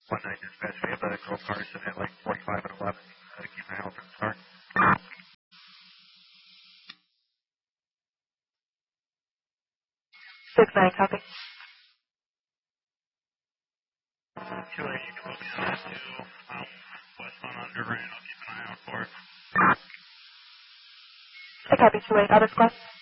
1-9 dispatch, we have a girl car sitting at like 45 and 11. Keep an eye out for the car. 6-9, copy. 280 will be on that too. Westbound underground, I'll keep an eye out for it. I copy 2-8, out of squad.